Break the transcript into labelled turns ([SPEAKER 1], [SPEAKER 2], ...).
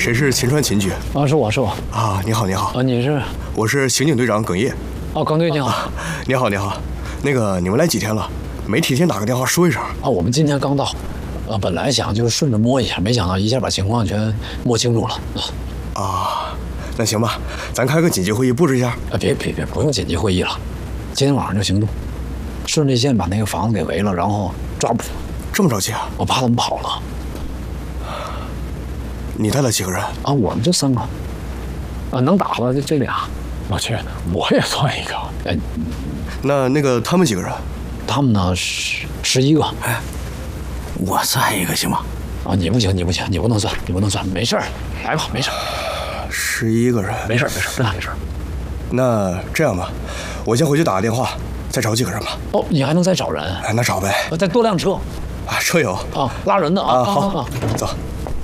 [SPEAKER 1] 谁是秦川秦局？
[SPEAKER 2] 啊，是我
[SPEAKER 1] 啊，你好，你好。
[SPEAKER 2] 啊，你是？
[SPEAKER 1] 我是刑警队长耿烨。
[SPEAKER 2] 哦，耿队你好。
[SPEAKER 1] 你好，你好。那个，你们来几天了？没提前打个电话说一声。
[SPEAKER 2] 啊，我们今天刚到。本来想就是顺着摸一下，没想到一下把情况全摸清楚了。
[SPEAKER 1] 啊，那行吧，咱开个紧急会议布置一下。
[SPEAKER 2] 啊，别，不用紧急会议了，今天晚上就行动，顺利线把那个房子给围了，然后抓捕。
[SPEAKER 1] 这么着急啊？
[SPEAKER 2] 我怕他们跑了。
[SPEAKER 1] 你带了几个人？
[SPEAKER 2] 啊，我们就3个。啊，能打的就这俩。
[SPEAKER 3] 我去，我也算一个。
[SPEAKER 2] 哎，
[SPEAKER 1] 那个他们几个人？
[SPEAKER 2] 他们呢11个。
[SPEAKER 4] 哎，我算一个行吗？
[SPEAKER 2] 啊，你不行，你不能算，没事儿，来吧，没事儿。
[SPEAKER 1] 11个人，
[SPEAKER 2] 没事，真没事。
[SPEAKER 1] 那这样吧，我先回去打个电话，再找几个人吧。
[SPEAKER 2] 哦，你还能再找人？
[SPEAKER 1] 哎，那找呗。
[SPEAKER 2] 再多辆车。
[SPEAKER 1] 啊，车有。
[SPEAKER 2] 啊，拉人的啊。
[SPEAKER 1] 好，走。